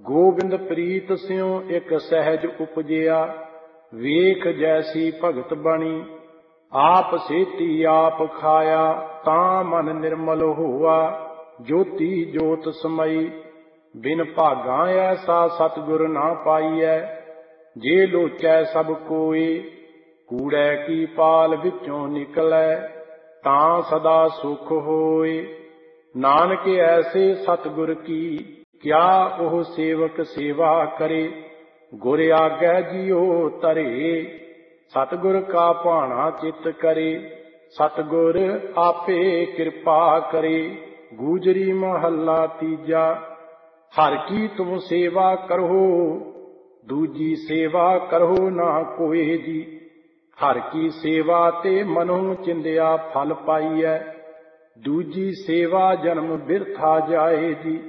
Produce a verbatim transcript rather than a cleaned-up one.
ਗੋਬਿੰਦ ਪ੍ਰੀਤ ਸਿਉ ਇਕ ਸਹਿਜ ਉਪਜਿਆ, ਵੇਖ ਜੈਸੀ ਭਗਤ ਬਣੀ। ਆਪ ਸੇਤੀ ਆਪ ਖਾਇਆ, ਤਾਂ ਮਨ ਨਿਰਮਲ ਹੋਆ। ਜੋਤੀ ਜੋਤ ਸਮਈ, ਬਿਨ ਭਾਗਾਂ ਐਸਾ ਸਤਿਗੁਰ ਨਾ ਪਾਈਐ। ਜੇ ਲੋਚੈ ਸਭ ਕੋਇ, ਕੂੜੈ ਕੀ ਪਾਲ ਵਿੱਚੋਂ ਨਿਕਲੈ। ਤਾਂ ਸਦਾ ਸੁਖ ਹੋਇ। ਨਾਨਕ ਐਸੇ ਸਤਿਗੁਰ ਕੀ, ਕਿਆ ਉਹ ਸੇਵਕ ਸੇਵਾ ਕਰੇ। ਗੁਰ ਆਗੈ ਜਿਉ ਧਰੇ, ਸਤਿਗੁਰ ਕਾ ਭਾਣਾ ਚਿਤ ਕਰੇ। ਸਤਿਗੁਰ ਆਪੇ ਕਿਰਪਾ ਕਰੇ। ਗੂਜਰੀ ਮਹੱਲਾ ਤੀਜਾ। ਹਰਿ ਕੀ ਤੁਮ ਸੇਵਾ ਕਰਹੁ, ਦੂਜੀ ਸੇਵਾ ਕਰਹੁ ਨਾ ਕੋਇ ਜੀ। ਹਰਿ ਕੀ ਸੇਵਾ ਤੇ ਮਨਹੁ ਚਿੰਦਿਆ ਫਲ ਪਾਈਐ, ਦੂਜੀ ਸੇਵਾ ਜਨਮ ਬਿਰਥਾ ਜਾਏ ਜੀ।